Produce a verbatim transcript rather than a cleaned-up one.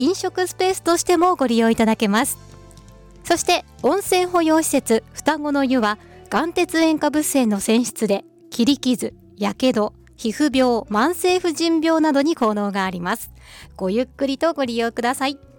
飲食スペースとしてもご利用いただけます。そして温泉保養施設双子の湯は眼鉄塩化物性の泉質で切り傷、やけど、皮膚病、慢性婦人病などに効能があります。ごゆっくりとご利用ください。